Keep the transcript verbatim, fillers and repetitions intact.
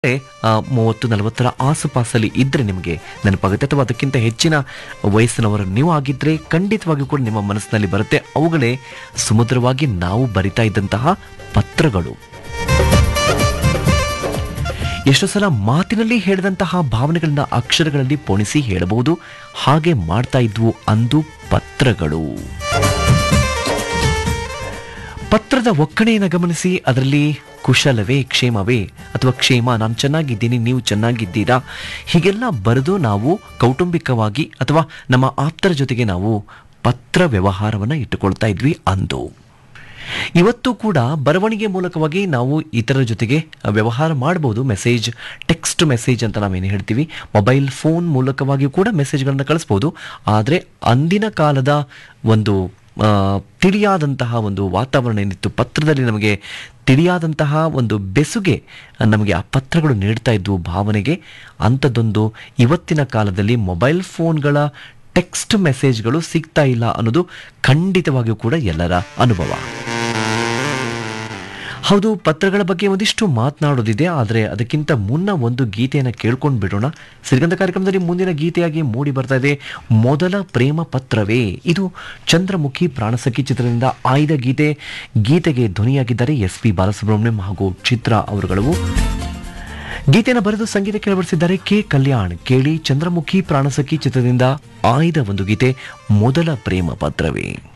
ಮೂವತ್ತು ನಲವತ್ತರ ಆಸುಪಾಸಲ್ಲಿ ಇದ್ರೆ ನಿಮಗೆ ನೆನಪಾಗುತ್ತೆ, ಅಥವಾ ಅದಕ್ಕಿಂತ ಹೆಚ್ಚಿನ ವಯಸ್ಸಿನವರು ನೀವು ಆಗಿದ್ರೆ ಖಂಡಿತವಾಗಿಯೂ ಕೂಡ ನಿಮ್ಮ ಮನಸ್ಸಿನಲ್ಲಿ ಬರುತ್ತೆ. ಅವುಗಳೇ ಸುಮಧುರವಾಗಿ ನಾವು ಬರಿತಾ ಇದ್ದಂತಹ ಪತ್ರಗಳು. ಎಷ್ಟೋ ಸಲ ಮಾತಿನಲ್ಲಿ ಹೇಳಿದಂತಹ ಭಾವನೆಗಳನ್ನ ಅಕ್ಷರಗಳಲ್ಲಿ ಪೊಣಿಸಿ ಹೇಳಬಹುದು. ಹಾಗೆ ಮಾಡ್ತಾ ಇದ್ವು ಅಂದು ಪತ್ರಗಳು. ಪತ್ರದ ಒಕ್ಕಣೆಯನ್ನು ಗಮನಿಸಿ ಅದರಲ್ಲಿ ಕುಶಲವೇ, ಕ್ಷೇಮವೇ ಅಥವಾ ಕ್ಷೇಮ, ನಾನು ಚೆನ್ನಾಗಿದ್ದೀನಿ, ನೀವು ಚೆನ್ನಾಗಿದ್ದೀರಾ, ಹೀಗೆಲ್ಲ ಬರೆದು ನಾವು ಕೌಟುಂಬಿಕವಾಗಿ ಅಥವಾ ನಮ್ಮ ಆಪ್ತರ ಜೊತೆಗೆ ನಾವು ಪತ್ರ ವ್ಯವಹಾರವನ್ನು ಇಟ್ಟುಕೊಳ್ತಾ ಇದ್ವಿ ಅಂದು. ಇವತ್ತು ಕೂಡ ಬರವಣಿಗೆ ಮೂಲಕವಾಗಿ ನಾವು ಇತರರ ಜೊತೆಗೆ ವ್ಯವಹಾರ ಮಾಡಬಹುದು. ಮೆಸೇಜ್, ಟೆಕ್ಸ್ಟ್ ಮೆಸೇಜ್ ಅಂತ ನಾವೇನು ಹೇಳ್ತೀವಿ, ಮೊಬೈಲ್ ಫೋನ್ ಮೂಲಕವಾಗಿ ಕೂಡ ಮೆಸೇಜ್ಗಳನ್ನು ಕಳಿಸ್ಬೋದು. ಆದರೆ ಅಂದಿನ ಕಾಲದ ಒಂದು ತಿಳಿಯಾದಂತಹ ಒಂದು ವಾತಾವರಣ ಏನಿತ್ತು, ಪತ್ರದಲ್ಲಿ ನಮಗೆ ತಿಳಿಯಾದಂತಹ ಒಂದು ಬೆಸುಗೆ ನಮಗೆ ಆ ಪತ್ರಗಳು ನೀಡ್ತಾ ಇದ್ವು ಭಾವನೆಗೆ. ಅಂಥದ್ದೊಂದು ಇವತ್ತಿನ ಕಾಲದಲ್ಲಿ ಮೊಬೈಲ್ ಫೋನ್ಗಳ ಟೆಕ್ಸ್ಟ್ ಮೆಸೇಜ್ಗಳು ಸಿಗ್ತಾ ಇಲ್ಲ ಅನ್ನೋದು ಖಂಡಿತವಾಗಿಯೂ ಕೂಡ ಎಲ್ಲರ ಅನುಭವ. ಹೌದು, ಪತ್ರಗಳ ಬಗ್ಗೆ ಒಂದಿಷ್ಟು ಮಾತನಾಡೋದಿದೆ, ಆದರೆ ಅದಕ್ಕಿಂತ ಮುನ್ನ ಒಂದು ಗೀತೆಯನ್ನು ಕೇಳ್ಕೊಂಡು ಬಿಡೋಣ. ಸಿರಿಗಂಧ ಕಾರ್ಯಕ್ರಮದಲ್ಲಿ ಮುಂದಿನ ಗೀತೆಯಾಗಿ ಮೂಡಿ ಬರ್ತಾ ಇದೆ ಮೊದಲ ಪ್ರೇಮ ಪತ್ರವೇ. ಇದು ಚಂದ್ರಮುಖಿ ಪ್ರಾಣಸಖಿ ಚಿತ್ರದಿಂದ ಆಯ್ದ ಗೀತೆ. ಗೀತೆಗೆ ಧ್ವನಿಯಾಗಿದ್ದಾರೆ ಎಸ್ ಪಿ ಬಾಲಸುಬ್ರಹ್ಮಣ್ಯಂ ಹಾಗೂ ಚಿತ್ರ ಅವರುಗಳು. ಗೀತೆಯನ್ನು ಬರೆದು ಸಂಗೀತ ಕೆಳವಡಿಸಿದ್ದಾರೆ ಕೆ ಕಲ್ಯಾಣ್. ಕೇಳಿ, ಚಂದ್ರಮುಖಿ ಪ್ರಾಣಸಖಿ ಚಿತ್ರದಿಂದ ಆಯ್ದ ಒಂದು ಗೀತೆ ಮೊದಲ ಪ್ರೇಮ ಪತ್ರವೇ.